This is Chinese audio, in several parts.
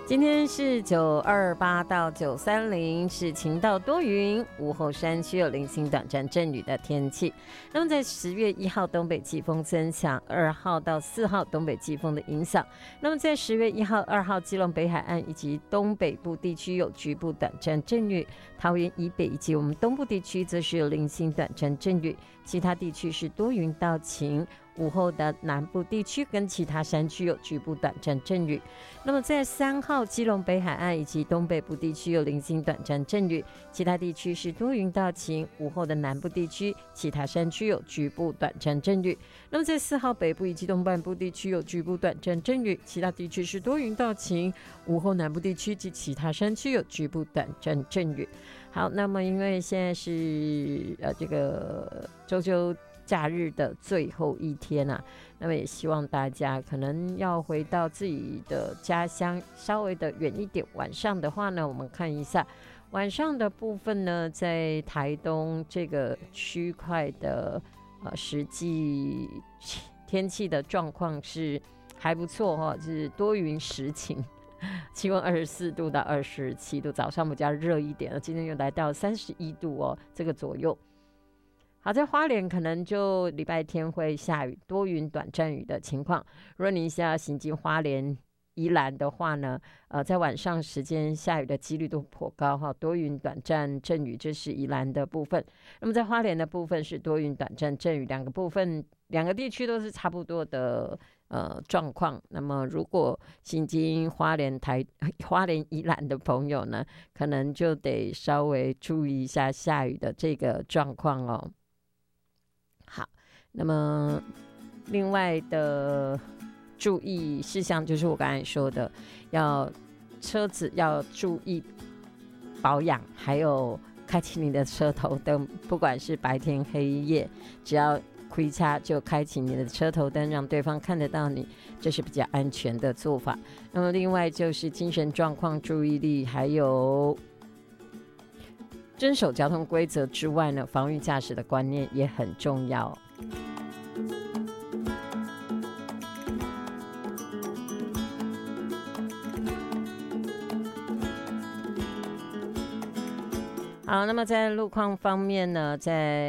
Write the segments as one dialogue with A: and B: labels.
A: 今天是928到930，是晴到多云，午后山区有零星短暂阵雨的天气。那么在10月1号东北季风增强，2号到4号东北季风的影响。那么在10月1号、2号，基隆北海岸以及东北部地区有局部短暂阵雨，桃园以北以及我们东部地区则是有零星短暂阵雨，其他地区是多云到晴。午后的南部地区跟其他山区有局部短暂阵雨。那么在3号，基隆北海岸以及东北部地区有零星短暂阵雨，其他地区是多云到晴。午后的南部地区、其他山区有局部短暂阵雨。那么在4号，北部以及东半部地区有局部短暂阵雨，其他地区是多云到晴。午后南部地区及其他山区有局部短暂阵雨。好，那么因为现在是这个周假日的最后一天啊，那么也希望大家可能要回到自己的家乡，稍微的远一点。晚上的话呢，我们看一下晚上的部分呢，在台东这个区块的实际天气的状况是还不错哈，就是多云时晴。气温24度到27度，早上比较热一点，今天又来到31度哦，这个左右。好，在花莲可能就礼拜天会下雨，多云短暂雨的情况。如果你是要行经花莲、宜兰的话呢，在晚上时间下雨的几率都颇高哈，多云短暂阵雨，这是宜兰的部分。那么在花莲的部分是多云短暂阵雨，两个地区都是差不多的状况。那么如果行经花莲、宜兰的朋友呢，可能就得稍微注意一下下雨的这个状况哦。好，那么另外的注意事项就是我刚才说的，车子要注意保养，还有开启你的车头灯，不管是白天黑夜，只要开车就开启你的车头灯，让对方看得到你，这是比较安全的做法。那么另外就是精神状况、注意力，还有遵守交通规则之外呢，防御驾驶的观念也很重要。好，那么在路况方面呢，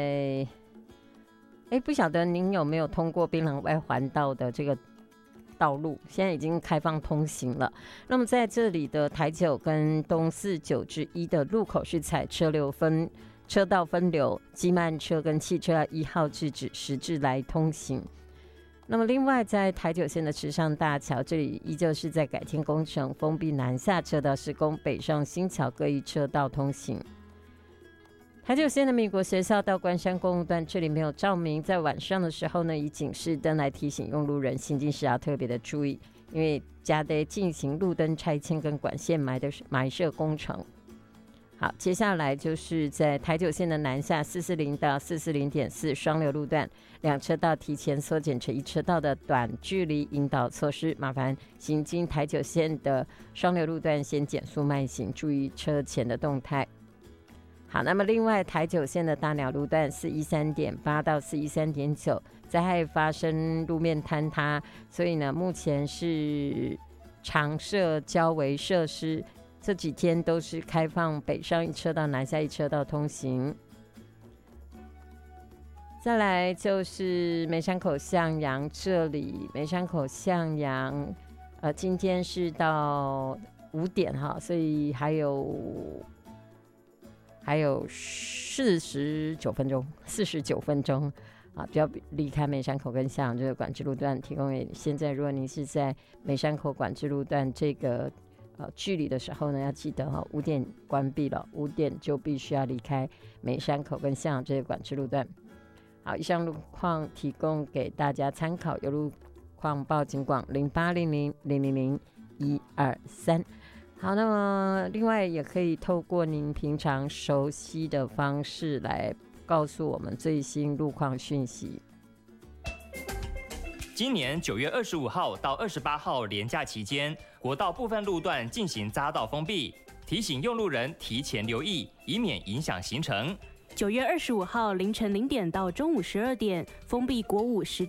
A: 不晓得您有没有通过槟榔外环道的这个道路，现在已经开放通行了。那么在这里的台9跟东4 9至1的路口是采车道分流，机慢车跟汽车要1号制止实质来通行。那么另外在台9线的池上大桥，这里依旧是在改建工程，封闭南下车道施工，北上新桥各一车道通行。台9线的美国学校到关山公路段，这里没有照明，在晚上的时候呢，以警示灯来提醒用路人行进时要特别的注意，因为加得进行路灯拆迁跟管线埋设工程。好，接下来就是在台9线的南下440到440.4双流路段，两车道提前缩减成一车道的短距离引导措施，麻烦行经台9线的双流路段先减速慢行，注意车前的动态。好，那么另外台9线的大鸟路段413.8到413.9，灾害发生路面坍塌，所以呢，目前是常设交维设施，这几天都是开放北上一车道、南下一车道通行。再来就是梅山口向阳这里，梅山口向阳，今天是到5点哈，所以还有49分钟啊，就要离开梅山口跟向阳这个管制路段，提供给现在如果你是在梅山口管制路段这个距离的时候呢，要记得5点关闭了，5点就必须要离开梅山口跟向阳这个管制路段。好，以上路况提供给大家参考，有路况报警广0800000123。好，那么另外也可以透过您平常熟悉的方式来告诉我们最新路况讯息。
B: 今年9月25号到28号连假期间，国道部分路段进行匝道封闭，提醒用路人提前留意，以免影响行程。
C: 9月25号凌晨0点到中午12点，封闭国5